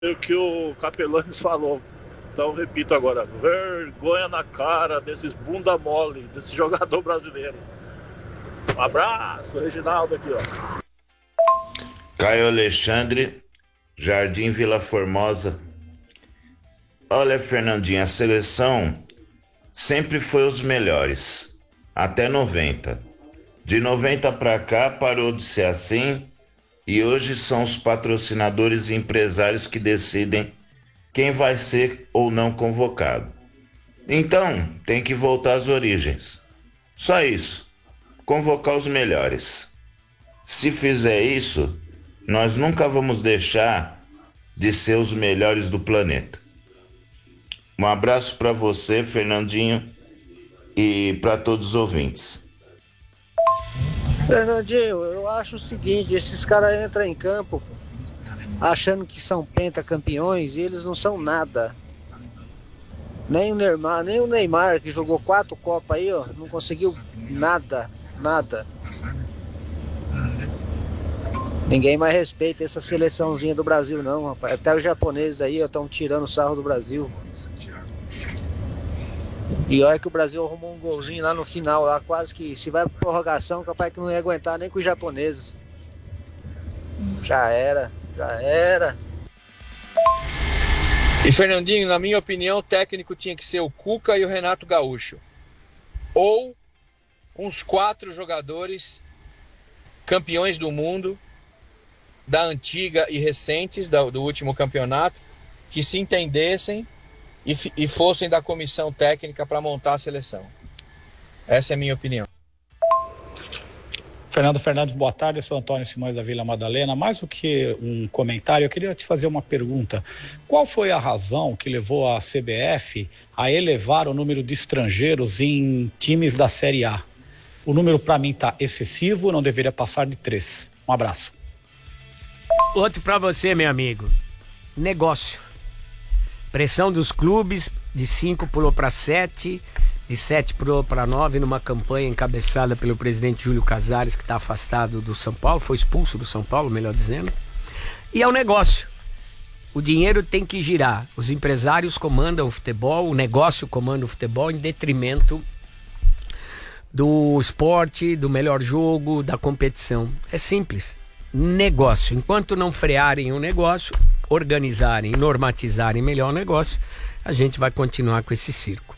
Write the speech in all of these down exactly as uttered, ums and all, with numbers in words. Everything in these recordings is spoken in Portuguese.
o que o Capelanes falou. Então repito agora, vergonha na cara desses bunda mole, desse jogador brasileiro. Um abraço, Reginaldo aqui, ó. Caio Alexandre, Jardim Vila Formosa. Olha, Fernandinho, a seleção sempre foi os melhores, até noventa. De noventa para cá parou de ser assim e hoje são os patrocinadores e empresários que decidem quem vai ser ou não convocado. Então, tem que voltar às origens. Só isso, convocar os melhores. Se fizer isso, nós nunca vamos deixar de ser os melhores do planeta. Um abraço para você, Fernandinho, e para todos os ouvintes. Fernandinho, eu acho o seguinte, esses caras entram em campo achando que são pentacampeões e eles não são nada. Nem o Neymar, nem o Neymar, que jogou quatro Copas aí, ó, não conseguiu nada, nada. Ninguém mais respeita essa seleçãozinha do Brasil não, rapaz. Até os japoneses aí estão tirando sarro do Brasil. E olha que o Brasil arrumou um golzinho lá no final, lá quase que, se vai pra prorrogação, capaz que não ia aguentar nem com os japoneses. Já era, já era. E Fernandinho, na minha opinião, o técnico tinha que ser o Cuca e o Renato Gaúcho. Ou uns quatro jogadores campeões do mundo, da antiga e recentes, do, do último campeonato, que se entendessem e, e fossem da comissão técnica para montar a seleção. Essa é a minha opinião. Fernando Fernandes, boa tarde, eu sou Antônio Simões da Vila Madalena. Mais do que um comentário, eu queria te fazer uma pergunta. Qual foi a razão que levou a C B F a elevar o número de estrangeiros em times da Série A? O número para mim está excessivo, não deveria passar de três. Um abraço. Outro para você, meu amigo. Negócio. Pressão dos clubes, de cinco pulou para sete, de sete pulou para nove, numa campanha encabeçada pelo presidente Júlio Casares, que está afastado do São Paulo, foi expulso do São Paulo, melhor dizendo. E é um negócio. O dinheiro tem que girar. Os empresários comandam o futebol, o negócio comanda o futebol em detrimento do esporte, do melhor jogo, da competição. É simples. Negócio. Enquanto não frearem o negócio, organizarem, normatizarem melhor o negócio, a gente vai continuar com esse circo.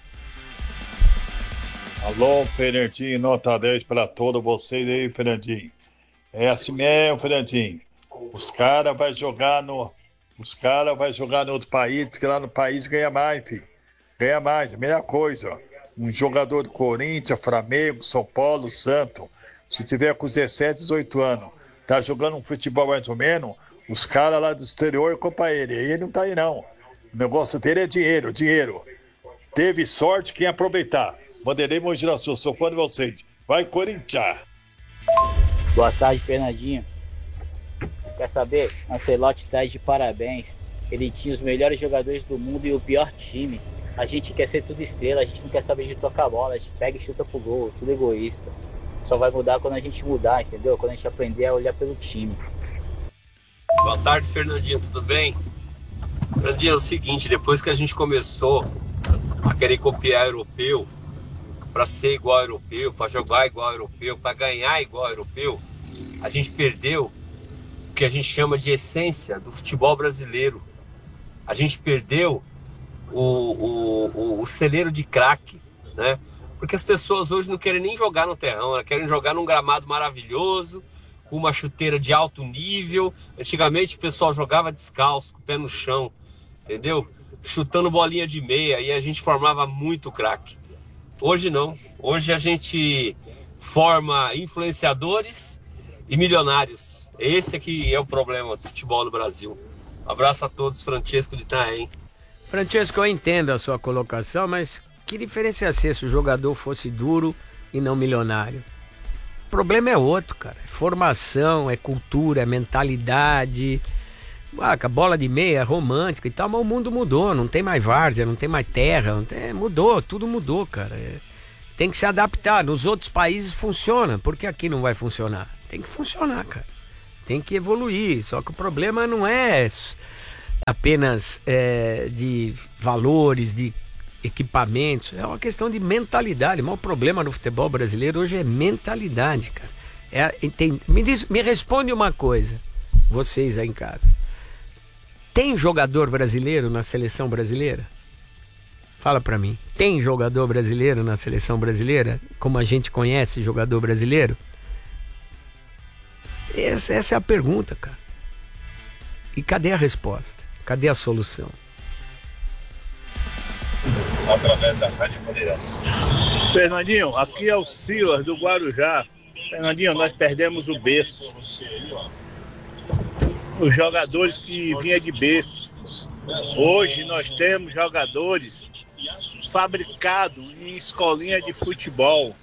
Alô, Fernandinho, nota dez para todos vocês aí, Fernandinho. É assim mesmo, Fernandinho. Os caras vão jogar no. Os caras vão jogar no outro país, porque lá no país ganha mais, filho. Ganha mais, a melhor coisa, ó. Um jogador do Corinthians, Flamengo, São Paulo, Santos, se tiver com dezessete, dezoito anos, tá jogando um futebol mais ou menos, os caras lá do exterior compram ele. E ele não tá aí, não. O negócio dele é dinheiro, dinheiro. Teve sorte quem aproveitar. Vanderlei Mogi das Cruzes, sou fã de vocês. Vai, Corinthians! Boa tarde, Fernandinho. Quer saber? Ancelotti tá de parabéns. Ele tinha os melhores jogadores do mundo e o pior time. A gente quer ser tudo estrela, a gente não quer saber de tocar bola, a gente pega e chuta pro gol, tudo egoísta. Só vai mudar quando a gente mudar, entendeu? Quando a gente aprender a olhar pelo time. Boa tarde, Fernandinho, tudo bem? Fernandinho, é o seguinte, depois que a gente começou a querer copiar europeu, para ser igual ao europeu, para jogar igual ao europeu, para ganhar igual ao europeu, a gente perdeu o que a gente chama de essência do futebol brasileiro. A gente perdeu o, o, o, o celeiro de craque, né? Porque as pessoas hoje não querem nem jogar no terrão, elas querem jogar num gramado maravilhoso, com uma chuteira de alto nível. Antigamente o pessoal jogava descalço, com o pé no chão, entendeu? Chutando bolinha de meia, e a gente formava muito craque. Hoje não. Hoje a gente forma influenciadores e milionários. Esse aqui é o problema do futebol no Brasil. Um abraço a todos, Francesco de Itaém. Francesco, eu entendo a sua colocação, mas que diferença ia ser se o jogador fosse duro e não milionário? O problema é outro, cara. É formação, é cultura, é mentalidade. Ah, a bola de meia é romântica e tal, mas o mundo mudou. Não tem mais várzea, não tem mais terra. Não tem... Mudou, tudo mudou, cara. É... Tem que se adaptar. Nos outros países funciona. Por que aqui não vai funcionar? Tem que funcionar, cara. Tem que evoluir. Só que o problema não é apenas é, de valores, de equipamentos, é uma questão de mentalidade. O maior problema no futebol brasileiro hoje é mentalidade, cara. É, tem, me, diz, me responde uma coisa, vocês aí em casa. Tem jogador brasileiro na seleção brasileira? Fala pra mim. Tem jogador brasileiro na seleção brasileira? Como a gente conhece jogador brasileiro? Essa, essa é a pergunta, cara. E cadê a resposta? Cadê a solução? Através da Rádio Bandeirantes. Fernandinho, aqui é o Silas do Guarujá. Fernandinho, nós perdemos o berço. Os jogadores que vinham de berço. Hoje nós temos jogadores fabricados em escolinha de futebol,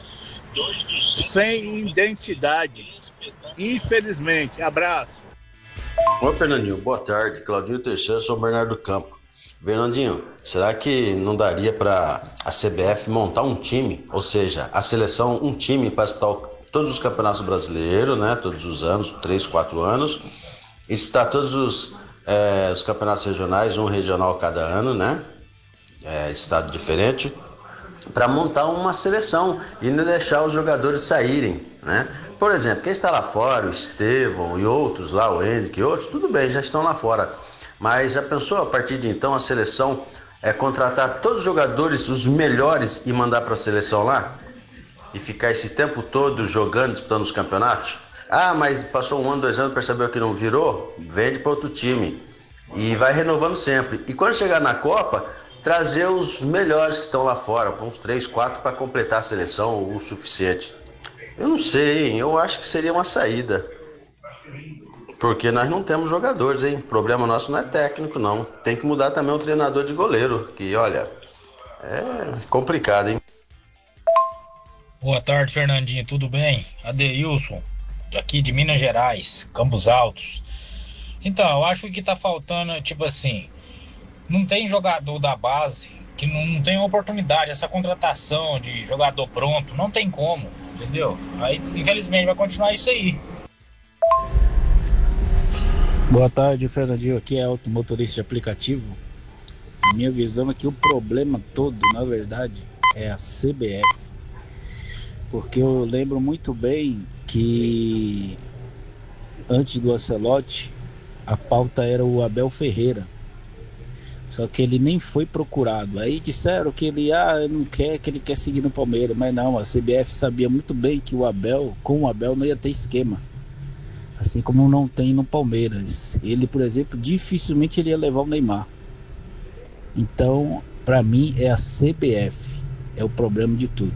sem identidade. Infelizmente. Abraço. Oi, Fernandinho. Boa tarde. Claudinho Teixeira, sou Bernardo Campo. Fernandinho, será que não daria para a C B F montar um time, ou seja, a seleção, um time para disputar todos os campeonatos brasileiros, né? Todos os anos, três, quatro anos, e disputar todos os, é, os campeonatos regionais, um regional cada ano, né? É, estado diferente, para montar uma seleção e não deixar os jogadores saírem, né? Por exemplo, quem está lá fora, o Estevão e outros lá, o Henrique e outros, tudo bem, já estão lá fora. Mas já pensou a partir de então a seleção é contratar todos os jogadores, os melhores, e mandar para a seleção lá? E ficar esse tempo todo jogando, disputando os campeonatos? Ah, mas passou um ano, dois anos, percebeu que não virou? Vende para outro time. E vai renovando sempre. E quando chegar na Copa, trazer os melhores que estão lá fora, uns três, quatro para completar a seleção, o suficiente. Eu não sei, hein? Eu acho que seria uma saída. Porque nós não temos jogadores, hein? O problema nosso não é técnico, não. Tem que mudar também o treinador de goleiro, que, olha, é complicado, hein? Boa tarde, Fernandinho. Tudo bem? Adeilson, aqui de Minas Gerais, Campos Altos. Então, eu acho que tá faltando, tipo assim, não tem jogador da base que não, não tem oportunidade. Essa contratação de jogador pronto, não tem como, entendeu? Aí, infelizmente, vai continuar isso aí. Boa tarde, Fernandinho. Aqui é automotorista de aplicativo. A minha visão é que o problema todo, na verdade, é a C B F. Porque eu lembro muito bem que antes do Ancelotti, a pauta era o Abel Ferreira. Só que ele nem foi procurado. Aí disseram que ele ah, não quer, que ele quer seguir no Palmeiras. Mas não, a C B F sabia muito bem que o Abel, com o Abel não ia ter esquema. Assim como não tem no Palmeiras. Ele, por exemplo, dificilmente ele ia levar o Neymar. Então, para mim, é a C B F. É o problema de tudo.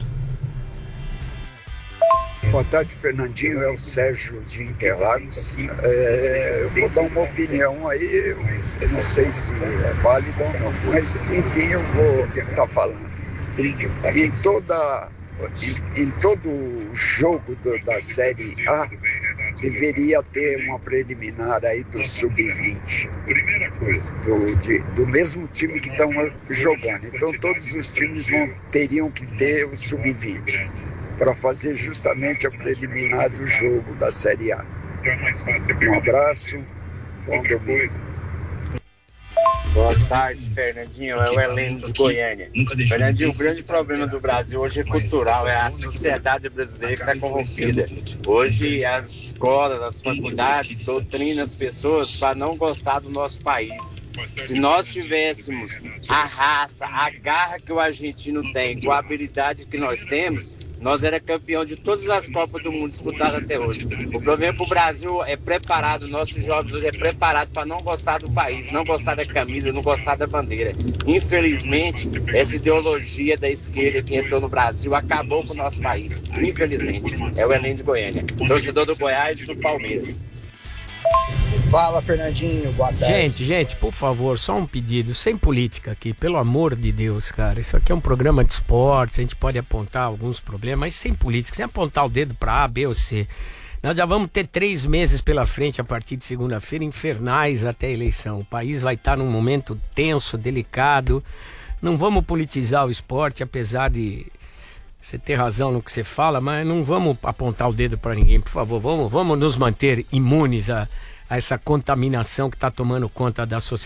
Boa tarde, Fernandinho. É o Sérgio de Interlagos. É, eu vou dar uma opinião aí, eu não sei se é válida ou não, mas enfim, eu vou tentar falar. Em, toda, em, em todo jogo do, da Série A, deveria ter uma preliminar aí do sub vinte. Primeira coisa. Do, de, do mesmo time que estão jogando. Então todos os times vão, teriam que ter o sub vinte. Para fazer justamente a preliminar do jogo da Série A. Um abraço, bom domingo. Boa tarde, Fernandinho. É o Heleno de Goiânia. Fernandinho, o grande problema do Brasil hoje é cultural, é a sociedade brasileira que está corrompida. Hoje as escolas, as faculdades doutrinam as pessoas para não gostar do nosso país. Se nós tivéssemos a raça, a garra que o argentino tem, com a habilidade que nós temos, nós era campeão de todas as Copas do Mundo disputadas até hoje. O problema para o Brasil é preparado, nossos jovens hoje é preparado para não gostar do país, não gostar da camisa, não gostar da bandeira. Infelizmente, essa ideologia da esquerda que entrou no Brasil acabou com o nosso país. Infelizmente. É o Enem de Goiânia, torcedor do Goiás e do Palmeiras. Fala, Fernandinho, boa tarde. Gente, gente, por favor, só um pedido, sem política aqui, pelo amor de Deus, cara. Isso aqui é um programa de esportes, a gente pode apontar alguns problemas, mas sem política, sem apontar o dedo para A, B ou C. Nós já vamos ter três meses pela frente, a partir de segunda-feira, infernais até a eleição. O país vai estar num momento tenso, delicado. Não vamos politizar o esporte, apesar de você ter razão no que você fala, mas não vamos apontar o dedo para ninguém, por favor. Vamos, vamos nos manter imunes a a essa contaminação que está tomando conta da sociedade.